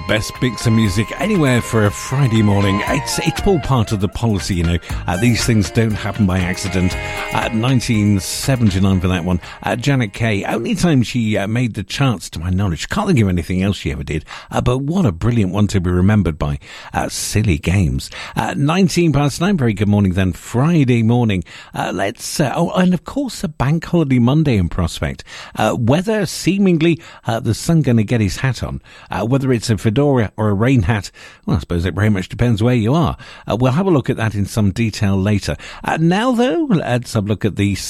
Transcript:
best bits of music anywhere for a Friday morning. It's all part of the policy, you know. These things don't happen by accident. 1979 for that one. Janet Kay, only time she made the charts to my knowledge. Can't think of anything else she ever did. But what a brilliant one to be remembered by. Silly Games. 19 past 9. Very good morning then. Friday morning. And of course a bank holiday Monday in prospect. Weather seemingly the sun going to get his hat on. Whether it's a fedora or a rain hat, well, I suppose it very much depends where you are. We'll have a look at that in some detail later. Now, though, let's have a look at the